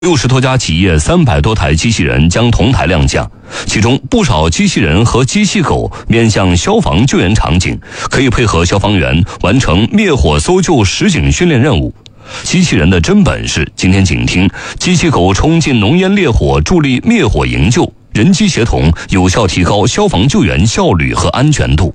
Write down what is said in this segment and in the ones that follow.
60多家企业300多台机器人将同台亮相，其中不少机器人和机器狗面向消防救援场景，可以配合消防员完成灭火搜救实景训练任务。机器人的真本事，今天请听机器狗冲进浓烟烈火，助力灭火营救，人机协同，有效提高消防救援效率和安全度。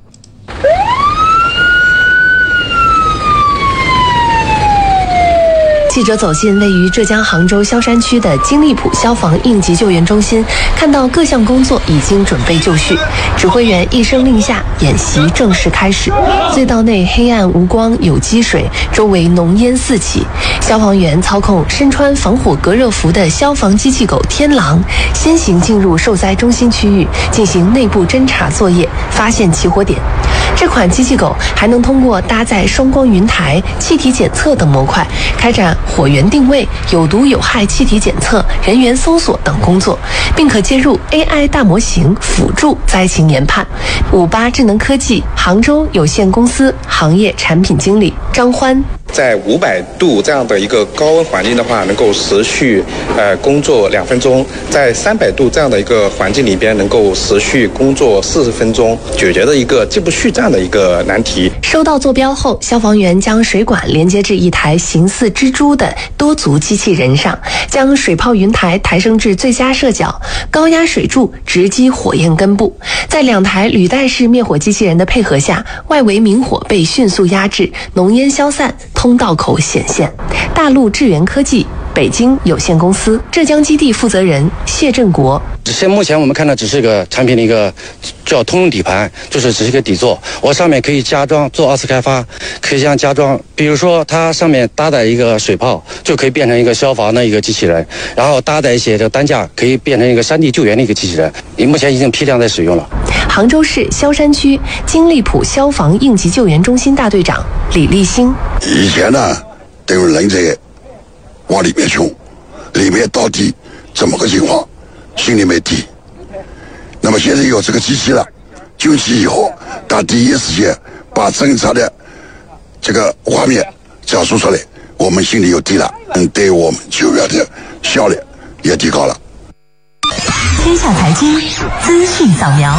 记者走进位于浙江杭州萧山区的金利浦消防应急救援中心，看到各项工作已经准备就绪，指挥员一声令下，演习正式开始。隧道内黑暗无光，有积水，周围浓烟四起。消防员操控身穿防火隔热服的消防机器狗天狼，先行进入受灾中心区域，进行内部侦查作业，发现起火点。这款机器狗还能通过搭载双光云台、气体检测等模块，开展火源定位、有毒有害气体检测、人员搜索等工作，并可接入 AI 大模型辅助灾情研判。58智能科技杭州有限公司行业产品经理张欢， 在500度这样的一个高温环境的话，能够持续工作2分钟；在300度这样的一个环境里边，能够持续工作40分钟，解决了一个进不去这样的一个难题。 收到坐标后，消防员将水管连接至一台形似蜘蛛的多足机器人上，将水泡云台抬升至最佳设角，高压水柱直击火焰根部。在2台履带式灭火机器人的配合下，外围明火被迅速压制，浓烟消散，通道口显现。大陆智源科技北京有限公司浙江基地负责人谢振国， 目前我们看到只是一个产品的一个叫通用底盘，就是只是一个底座，我上面可以加装做2次开发，可以加装，比如说它上面搭载一个水炮，就可以变成一个消防的一个机器人，然后搭载一些这个担架，可以变成一个山地救援的一个机器人，目前已经批量在使用了。 杭州市萧山区金利浦消防应急救援中心大队长李立新， 以前呢都有人在往里面冲，里面到底怎么个情况心里没底。那么现在有这个机器了，救起以后他第一时间把侦查的这个画面讲述出来，我们心里有底了，对我们救援的效率也提高了。 天下财经资讯扫描。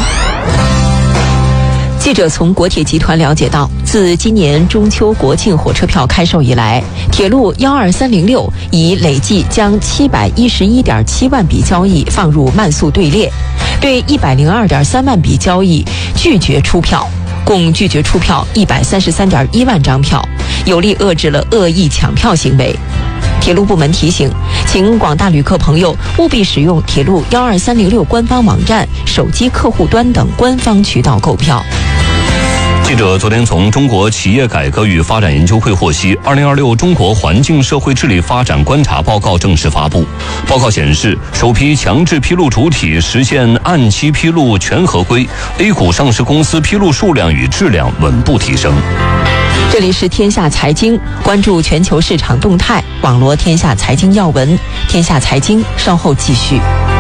记者从国铁集团了解到，自今年中秋国庆火车票开售以来，铁路12306已累计将711.7万笔交易放入慢速队列，对102.3万笔交易拒绝出票，共拒绝出票133.1万张票，有力遏制了恶意抢票行为。铁路部门提醒，请广大旅客朋友务必使用铁路12306官方网站、手机客户端等官方渠道购票。 记者昨天从中国企业改革与发展研究会获悉，2026中国环境社会治理发展观察报告正式发布。报告显示，首批强制披露主体实现按期披露全合规 ，A 股上市公司披露数量与质量稳步提升。 这里是天下财经，关注全球市场动态，网罗天下财经要闻。天下财经稍后继续。